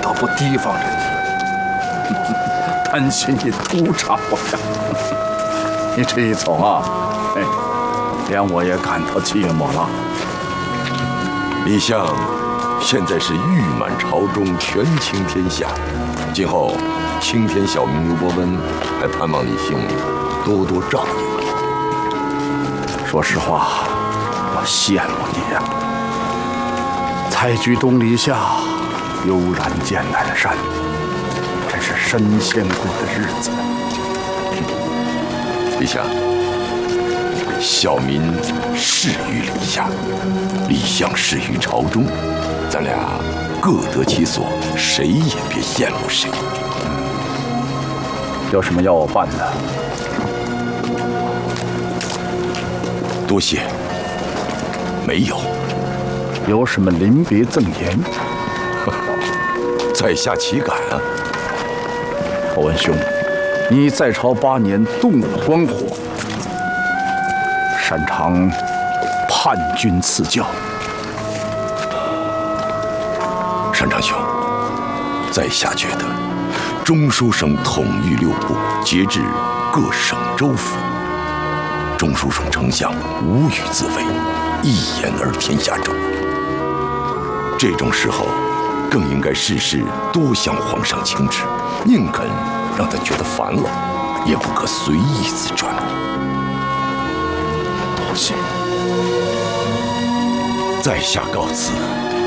得不提防着你，担心你突查我呀。你这一走啊，哎，连我也感到寂寞了。 李相现在是誉满朝中，权倾天下，今后青天小民刘伯温还盼望你兄多多照应。 说实话，我羡慕你呀。采菊东篱下，悠然见南山，真是神仙过的日子。 李相，小民誓于李下，李相誓于朝中，咱俩各得其所，谁也别羡慕谁。 有什么要我办的？ 多谢。没有。 有什么临别赠言？ 在下岂敢啊！ 侯文兄，你在朝8年，动了官火，擅长叛军赐教。 山长兄，在下觉得，中书省统御6部，节制各省州府。中书省丞相无与自为，一言而天下正。这种时候，更应该事事多向皇上请旨，宁肯让他觉得烦了，也不可随意自转。 多谢。 在下告辞。